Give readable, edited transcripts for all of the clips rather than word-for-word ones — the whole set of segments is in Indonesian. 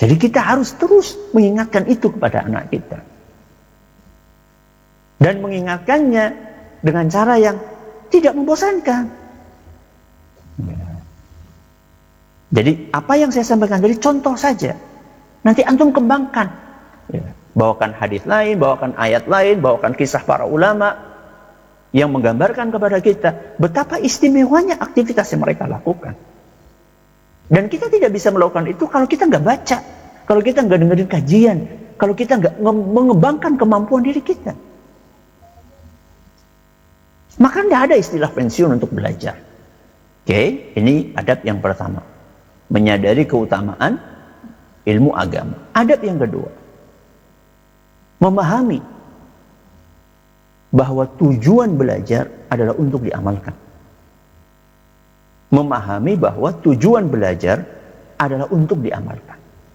Jadi kita harus terus mengingatkan itu kepada anak kita. Dan mengingatkannya dengan cara yang tidak membosankan. Jadi apa yang saya sampaikan tadi contoh saja. Nanti antum kembangkan. Bawakan hadis lain, bawakan ayat lain, bawakan kisah para ulama yang menggambarkan kepada kita betapa istimewanya aktivitas yang mereka lakukan. Dan kita tidak bisa melakukan itu kalau kita nggak baca, kalau kita nggak dengerin kajian, kalau kita nggak mengembangkan kemampuan diri kita. Maka tidak ada istilah pensiun untuk belajar. Oke, ini adab yang pertama. Menyadari keutamaan ilmu agama. Adab yang kedua. Memahami bahwa tujuan belajar adalah untuk diamalkan. Memahami bahwa tujuan belajar adalah untuk diamalkan.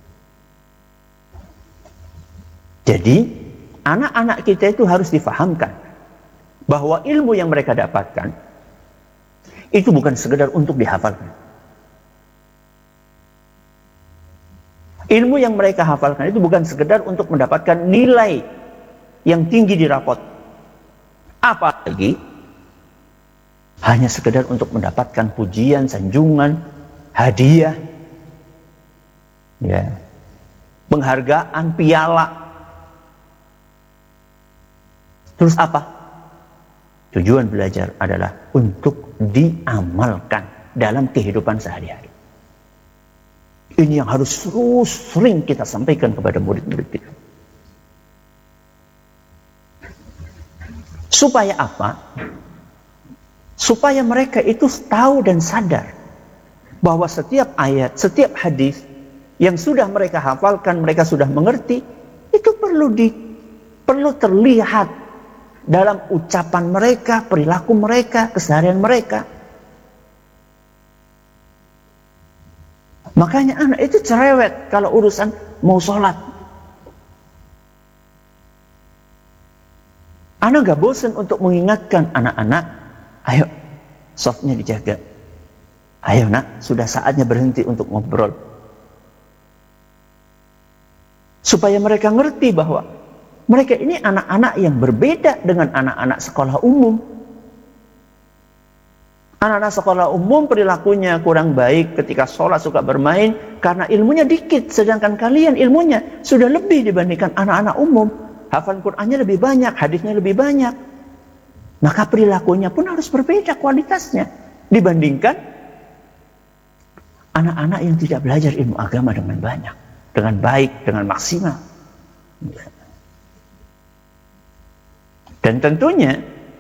Jadi, anak-anak kita itu harus difahamkan bahwa ilmu yang mereka dapatkan itu bukan sekedar untuk dihafalkan. Ilmu yang mereka hafalkan itu bukan sekedar untuk mendapatkan nilai yang tinggi di rapot. Apalagi hanya sekedar untuk mendapatkan pujian, sanjungan, hadiah, penghargaan, piala. Terus apa? Tujuan belajar adalah untuk diamalkan dalam kehidupan sehari-hari. Ini yang harus terus sering kita sampaikan kepada murid-murid kita. Supaya apa? Supaya mereka itu tahu dan sadar bahwa setiap ayat, setiap hadis yang sudah mereka hafalkan, mereka sudah mengerti, itu perlu terlihat dalam ucapan mereka, perilaku mereka, keseharian mereka. Makanya anak itu cerewet kalau urusan mau sholat. Anak gak bosan untuk mengingatkan anak-anak, ayo softnya dijaga. Ayo nak, sudah saatnya berhenti untuk ngobrol. Supaya mereka ngerti bahwa mereka ini anak-anak yang berbeda dengan anak-anak sekolah umum. Anak-anak sekolah umum perilakunya kurang baik ketika sholat, suka bermain karena ilmunya dikit. Sedangkan kalian ilmunya sudah lebih dibandingkan anak-anak umum. Hafal Qur'annya lebih banyak, hadisnya lebih banyak. Maka perilakunya pun harus berbeda kualitasnya dibandingkan anak-anak yang tidak belajar ilmu agama dengan banyak, dengan baik, dengan maksimal. Dan tentunya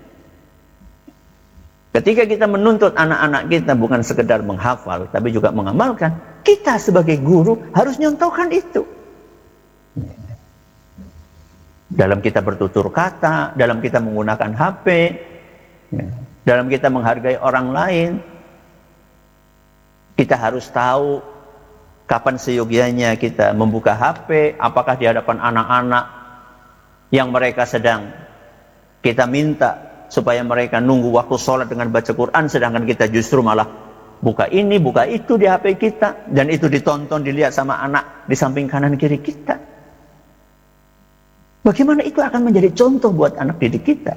ketika kita menuntut anak-anak kita bukan sekedar menghafal, tapi juga mengamalkan, kita sebagai guru harus nyontohkan itu. Dalam kita bertutur kata, dalam kita menggunakan HP, dalam kita menghargai orang lain, kita harus tahu kapan seyogianya kita membuka HP, apakah di hadapan anak-anak yang mereka sedang kita minta supaya mereka nunggu waktu sholat dengan baca Quran, sedangkan kita justru malah buka ini, buka itu di HP kita, dan itu ditonton, dilihat sama anak di samping kanan kiri kita. Bagaimana itu akan menjadi contoh buat anak didik kita?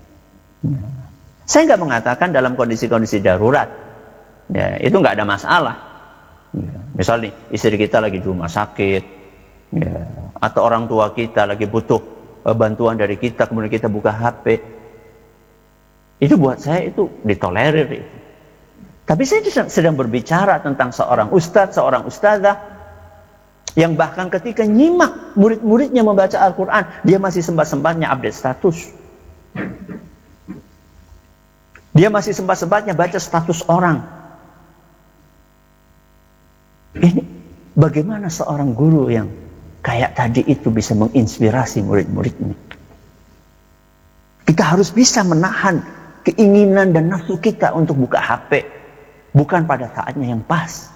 Saya nggak mengatakan dalam kondisi-kondisi darurat, ya, itu nggak ada masalah. Misal nih, istri kita lagi di rumah sakit, ya, atau orang tua kita lagi butuh bantuan dari kita, kemudian kita buka HP. Itu buat saya itu ditolerir. Tapi saya sedang berbicara tentang seorang ustadz, seorang ustadzah yang bahkan ketika nyimak murid-muridnya membaca Al-Quran, dia masih sempat-sempatnya update status. Dia masih sempat-sempatnya baca status orang. Ini bagaimana seorang guru yang kayak tadi itu bisa menginspirasi murid-muridnya? Kita harus bisa menahan keinginan dan nafsu kita untuk buka HP, bukan pada saatnya yang pas.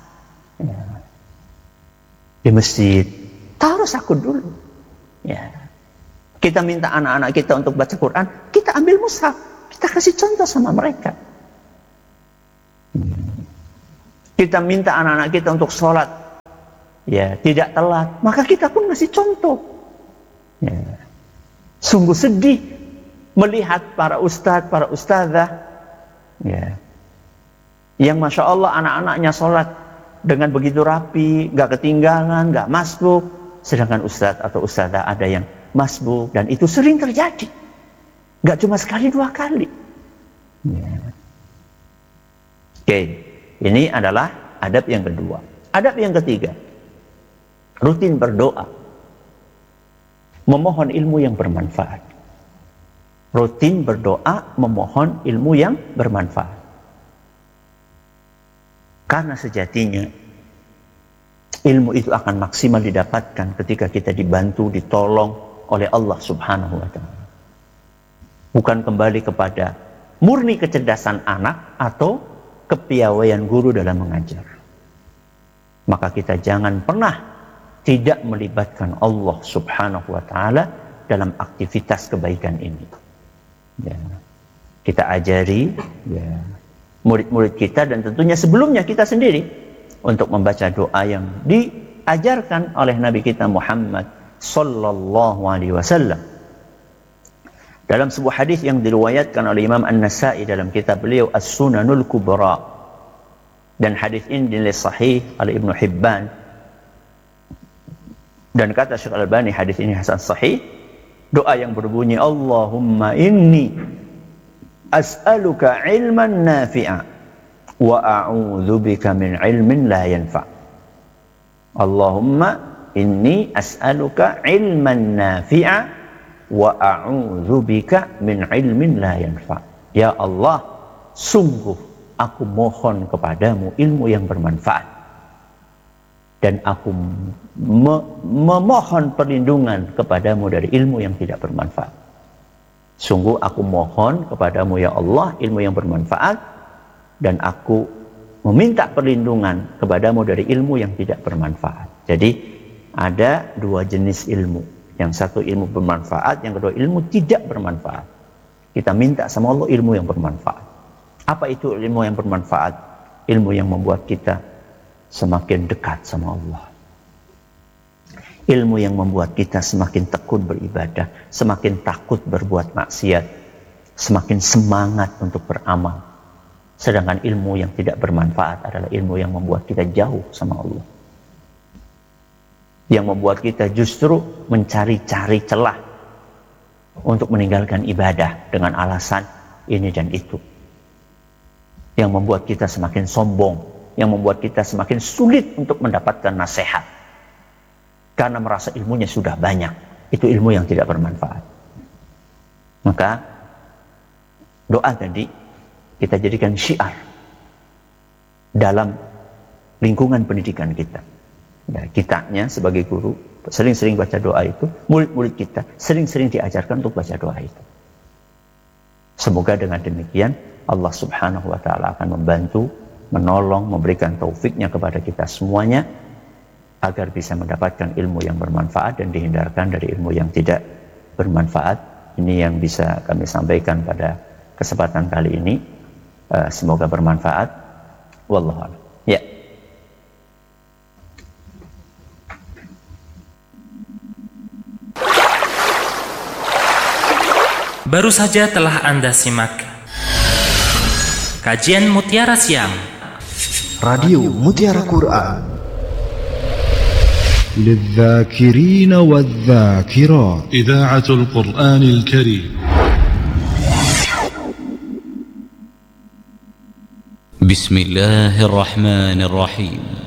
Di masjid, taruh sakut dulu. Ya. Kita minta anak-anak kita untuk baca Quran, kita ambil mushaf, kita kasih contoh sama mereka. Kita minta anak-anak kita untuk sholat, ya tidak telat, maka kita pun ngasih contoh. Ya. Sungguh sedih melihat para ustadz, para ustadzah, ya, yang masya Allah anak-anaknya sholat dengan begitu rapi, nggak ketinggalan, nggak masbuk, sedangkan ustadz atau ustadzah ada yang masbuk, dan itu sering terjadi, nggak cuma sekali dua kali. Ya. Oke, ini adalah adab yang kedua. Adab yang ketiga, rutin berdoa, memohon ilmu yang bermanfaat. Rutin berdoa, memohon ilmu yang bermanfaat. Karena sejatinya ilmu itu akan maksimal didapatkan ketika kita dibantu, ditolong oleh Allah Subhanahu wa Ta'ala. Bukan kembali kepada murni kecerdasan anak atau kepiawaian guru dalam mengajar. Maka kita jangan pernah tidak melibatkan Allah Subhanahu wa Ta'ala dalam aktivitas kebaikan ini. Ya. Kita ajari, ya, murid-murid kita, dan tentunya sebelumnya kita sendiri, untuk membaca doa yang diajarkan oleh Nabi kita Muhammad sallallahu alaihi wasallam. Dalam sebuah hadis yang diriwayatkan oleh Imam An-Nasa'i dalam kitab beliau As-Sunanul Kubra, dan hadis ini dinilai sahih oleh Ibnu Hibban, dan kata Syekh Al-Albani hadis ini hasan sahih. Doa yang berbunyi, Allahumma inni as'aluka ilman nafi'a wa a'udzubika min ilmin la yanfa'. Allahumma inni as'aluka ilman nafi'a wa a'udzubika min ilmin la yanfa'. Ya Allah, sungguh aku mohon kepadamu ilmu yang bermanfaat, dan aku memohon perlindungan kepadamu dari ilmu yang tidak bermanfaat. Sungguh aku mohon kepadamu ya Allah ilmu yang bermanfaat, dan aku meminta perlindungan kepadamu dari ilmu yang tidak bermanfaat. Jadi ada dua jenis ilmu. Yang satu ilmu bermanfaat, yang kedua ilmu tidak bermanfaat. Kita minta sama Allah ilmu yang bermanfaat. Apa itu ilmu yang bermanfaat? Ilmu yang membuat kita semakin dekat sama Allah. Ilmu yang membuat kita semakin tekun beribadah, semakin takut berbuat maksiat, semakin semangat untuk beramal. Sedangkan ilmu yang tidak bermanfaat adalah ilmu yang membuat kita jauh sama Allah, yang membuat kita justru mencari-cari celah untuk meninggalkan ibadah dengan alasan ini dan itu, yang membuat kita semakin sombong, yang membuat kita semakin sulit untuk mendapatkan nasihat karena merasa ilmunya sudah banyak. Itu ilmu yang tidak bermanfaat. Maka doa tadi kita jadikan syiar dalam lingkungan pendidikan kita. Ya, kitanya sebagai guru sering-sering baca doa itu, murid-murid kita sering-sering diajarkan untuk baca doa itu. Semoga dengan demikian Allah Subhanahu wa Ta'ala akan membantu, menolong, memberikan taufiknya kepada kita semuanya, agar bisa mendapatkan ilmu yang bermanfaat dan dihindarkan dari ilmu yang tidak bermanfaat. Ini yang bisa kami sampaikan pada kesempatan kali ini. Semoga bermanfaat. Wallahu a'lam. Ya. Baru saja telah Anda simak kajian Mutiara Siang Radio Mutiara Quran للذاكرين والذاكرات. إذاعة القرآن الكريم. بسم الله الرحمن الرحيم.